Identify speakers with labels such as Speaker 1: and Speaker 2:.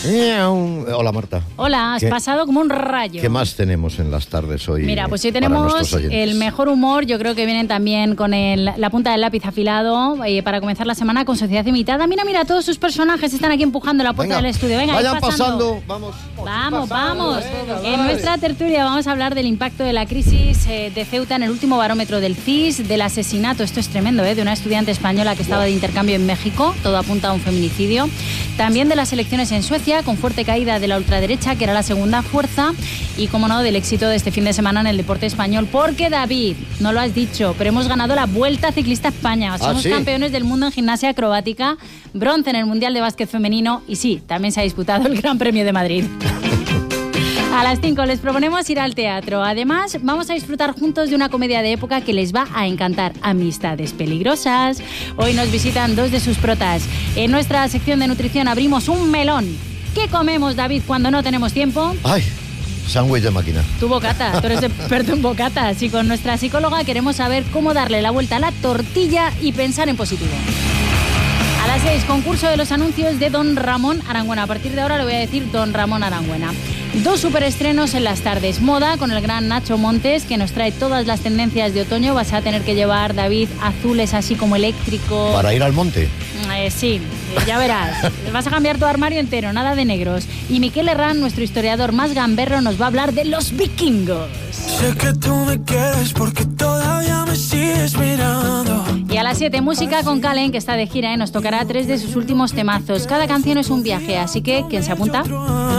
Speaker 1: Hola, Marta.
Speaker 2: Hola, has pasado como un rayo.
Speaker 1: ¿Qué más tenemos en las tardes hoy?
Speaker 2: Mira, pues hoy tenemos el mejor humor. Yo creo que vienen también con la punta del lápiz afilado para comenzar la semana con Sociedad Imitada. Mira, todos sus personajes están aquí empujando la puerta del estudio. Venga,
Speaker 1: vayan pasando.
Speaker 2: Vamos. En nuestra tertulia vamos a hablar del impacto de la crisis de Ceuta en el último barómetro del CIS, del asesinato, esto es tremendo, de una estudiante española que estaba de intercambio en México, todo apunta a un feminicidio. También de las elecciones en Suecia, con fuerte caída de la ultraderecha, que era la segunda fuerza, y, como no, del éxito de este fin de semana en el deporte español, porque, David, no lo has dicho, pero hemos ganado la Vuelta Ciclista a España. Somos campeones del mundo en gimnasia acrobática, bronce en el Mundial de Básquet Femenino, y sí, también se ha disputado el Gran Premio de Madrid. A las 5 les proponemos ir al teatro. Además, vamos a disfrutar juntos de una comedia de época que les va a encantar, Amistades Peligrosas. Hoy nos visitan dos de sus protas. En nuestra sección de nutrición abrimos un melón. ¿Qué comemos, David, cuando no tenemos tiempo?
Speaker 1: ¡Ay! Sándwich de máquina.
Speaker 2: Tú bocata, tú eres experto en bocatas. Y con nuestra psicóloga queremos saber cómo darle la vuelta a la tortilla y pensar en positivo. A las 6, concurso de los anuncios de Don Ramón Arangüena. A partir de ahora le voy a decir Don Ramón Arangüena. 2 superestrenos en las tardes. Moda con el gran Nacho Montes, que nos trae todas las tendencias de otoño. Vas a tener que llevar, David, azules así como eléctrico.
Speaker 1: ¿Para ir al monte?
Speaker 2: Sí, ya verás. Vas a cambiar tu armario entero, nada de negros. Y Miquel Herrán, nuestro historiador más gamberro, nos va a hablar de los vikingos.
Speaker 3: Sé que tú me quieres porque todavía me sigues mirando.
Speaker 2: Y a las 7, música con Calen, que está de gira, y nos tocará 3 de sus últimos temazos. Cada canción es un viaje, así que, ¿quién se apunta?